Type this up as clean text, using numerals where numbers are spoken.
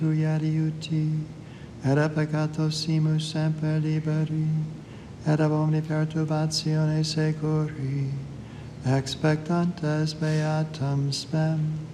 tui adiuti, et a peccatosimus semper liberi, et ab omni perturbatione securi, expectantes beatam spem.